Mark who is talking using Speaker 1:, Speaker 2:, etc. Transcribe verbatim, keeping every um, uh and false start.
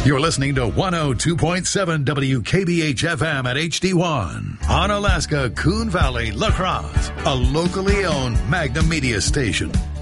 Speaker 1: You're listening to one oh two point seven W K B H F M at H D one. On Alaska, Coon Valley, La Crosse, a locally owned Magna Media station.